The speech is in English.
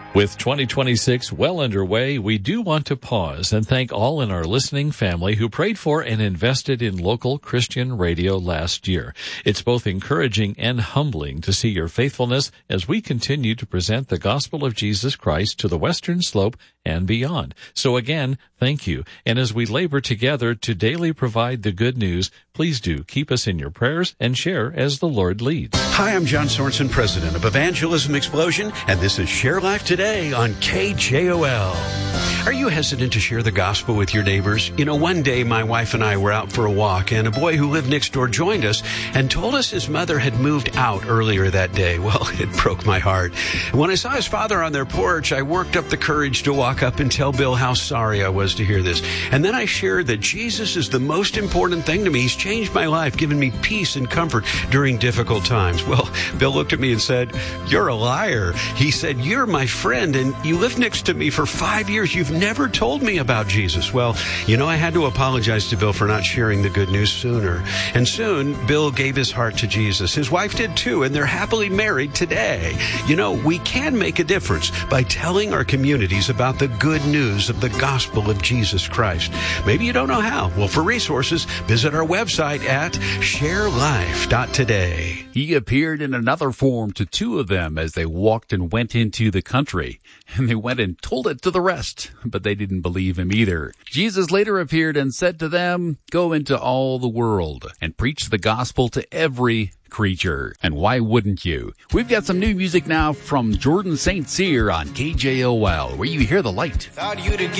With 2026 well underway, we do want to pause and thank all in our listening family who prayed for and invested in local Christian radio last year. It's both encouraging and humbling to see your faithfulness as we continue to present the gospel of Jesus Christ to the Western Slope and beyond. So again, thank you. And as we labor together to daily provide the good news, please do keep us in your prayers and share as the Lord leads. Hi, I'm John Sorensen, president of Evangelism Explosion, and this is Share Life Today on KJOL. Are you hesitant to share the gospel with your neighbors? You know, one day my wife and I were out for a walk, and a boy who lived next door joined us and told us his mother had moved out earlier that day. Well, it broke my heart. When I saw his father on their porch, I worked up the courage to walk up and tell Bill how sorry I was to hear this. And then I shared that Jesus is the most important thing to me. He's changed my life, given me peace and comfort during difficult times. Well, Bill looked at me and said, "You're a liar." He said, "You're my friend, and you lived next to me for 5 years. You've never told me about Jesus." Well, you know, I had to apologize to Bill for not sharing the good news sooner. And soon, Bill gave his heart to Jesus. His wife did too, and they're happily married today. You know, we can make a difference by telling our communities about the good news of the gospel of Jesus Christ. Maybe you don't know how. Well, for resources, visit our website at sharelife.today. He appeared in another form to two of them as they walked and went into the country. And they went and told it to the rest, but they didn't believe him either. Jesus later appeared and said to them, "Go into all the world and preach the gospel to every creature." And why wouldn't you? We've got some new music now from Jordan St. Cyr on KJOL, where you hear the light.